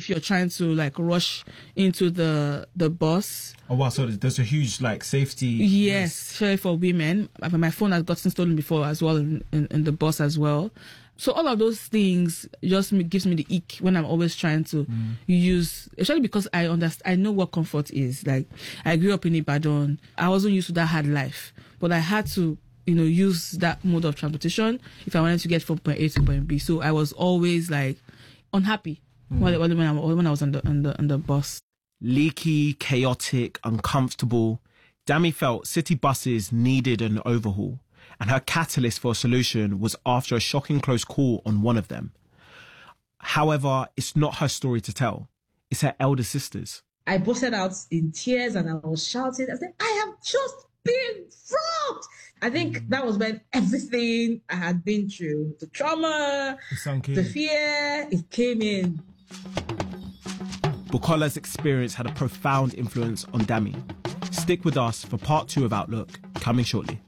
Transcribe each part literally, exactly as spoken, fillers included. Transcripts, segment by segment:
if you're trying to like rush into the the bus. Oh wow, so there's a huge like safety. Yes, risk. especially for women. My phone has gotten stolen before as well in, in, in the bus as well. So all of those things just me, gives me the ick when I'm always trying to mm. use, especially because I understand, I know what comfort is. Like, I grew up in Ibadan. I wasn't used to that hard life, but I had to, you know, use that mode of transportation if I wanted to get from point A to point B. So I was always like unhappy mm. when, when, I, when I was on the, on the, on the bus. Leaky, chaotic, uncomfortable. Dami felt city buses needed an overhaul. And her catalyst for a solution was after a shocking close call on one of them. However, it's not her story to tell. It's her elder sister's. I busted out in tears and I was shouting. I said, I have just been fraud. I think that was when everything I had been through, the trauma, the fear, it came in. Bukola's experience had a profound influence on Dami. Stick with us for part two of Outlook, coming shortly.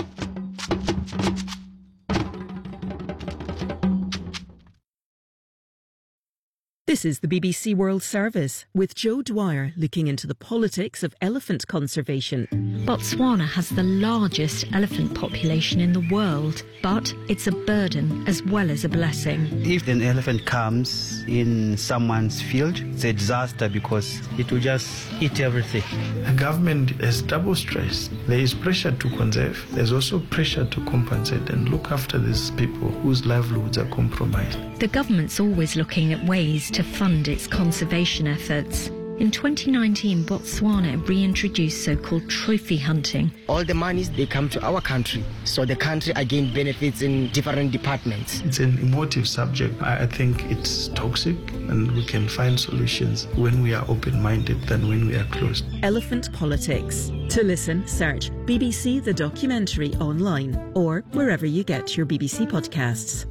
This is the B B C World Service, with Joe Dwyer looking into the politics of elephant conservation. Botswana has the largest elephant population in the world, but it's a burden as well as a blessing. If an elephant comes in someone's field, it's a disaster because it will just eat everything. The government has double stress. There is pressure to conserve. There's also pressure to compensate and look after these people whose livelihoods are compromised. The government's always looking at ways to fund its conservation efforts. In twenty nineteen, Botswana reintroduced so-called trophy hunting. All the monies, they come to our country, so the country again benefits in different departments. It's an emotive subject. I think it's toxic, and we can find solutions when we are open-minded than when we are closed. Elephant Politics. To listen, search B B C The Documentary online or wherever you get your B B C podcasts.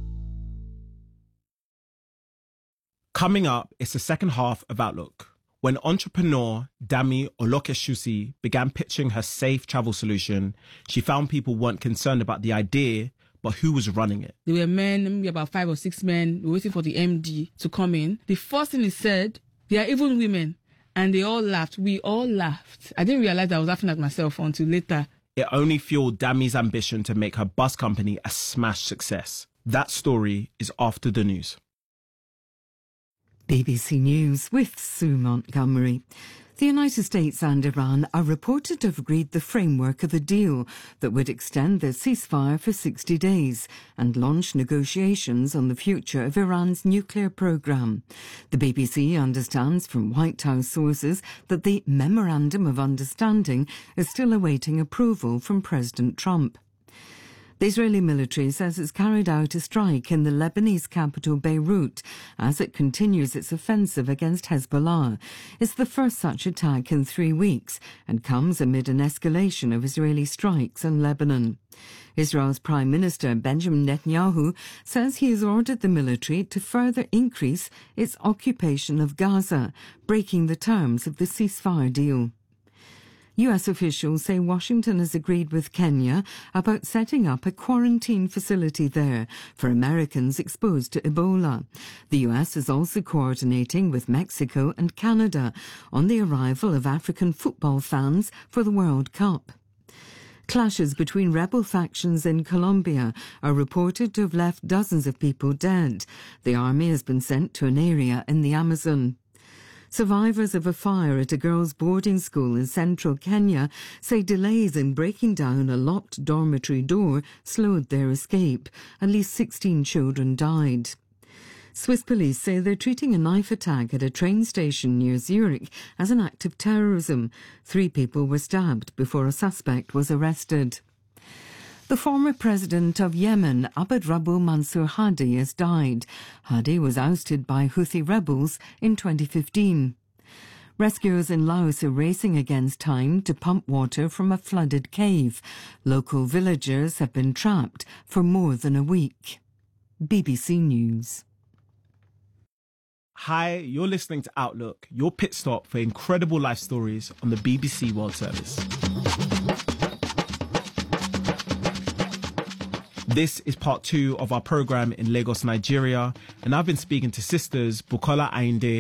Coming up, it's the second half of Outlook, when entrepreneur Dami Olokeshusi began pitching her safe travel solution. She found people weren't concerned about the idea, but who was running it. There were men, maybe about five or six men, waiting for the M D to come in. The first thing he said, there are even women, and they all laughed. We all laughed. I didn't realize I was laughing at myself until later. It only fueled Dami's ambition to make her bus company a smash success. That story is after the news. B B C News with Sue Montgomery. The United States and Iran are reported to have agreed the framework of a deal that would extend the ceasefire for sixty days and launch negotiations on the future of Iran's nuclear program. The B B C understands from White House sources that the Memorandum of Understanding is still awaiting approval from President Trump. The Israeli military says it's carried out a strike in the Lebanese capital Beirut as it continues its offensive against Hezbollah. It's the first such attack in three weeks and comes amid an escalation of Israeli strikes in Lebanon. Israel's Prime Minister Benjamin Netanyahu says he has ordered the military to further increase its occupation of Gaza, breaking the terms of the ceasefire deal. U S officials say Washington has agreed with Kenya about setting up a quarantine facility there for Americans exposed to Ebola. The U S is also coordinating with Mexico and Canada on the arrival of African football fans for the World Cup. Clashes between rebel factions in Colombia are reported to have left dozens of people dead. The army has been sent to an area in the Amazon. Survivors of a fire at a girls' boarding school in central Kenya say delays in breaking down a locked dormitory door slowed their escape. At least sixteen children died. Swiss police say they're treating a knife attack at a train station near Zurich as an act of terrorism. Three people were stabbed before a suspect was arrested. The former president of Yemen, Abd Rabbu Mansur Hadi, has died. Hadi was ousted by Houthi rebels in twenty fifteen. Rescuers in Laos are racing against time to pump water from a flooded cave. Local villagers have been trapped for more than a week. B B C News. Hi, you're listening to Outlook, your pit stop for incredible life stories on the B B C World Service. This is part two of our program in Lagos, Nigeria, and I've been speaking to sisters Bukola Ayinde